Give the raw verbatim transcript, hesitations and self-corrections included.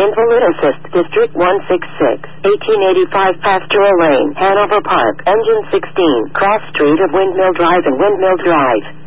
Invalid Assist, District one sixty-six, eighteen eighty-five Pastoral Lane, Hanover Park, Engine sixteen, Cross Street of Windmill Drive and Windmill Drive.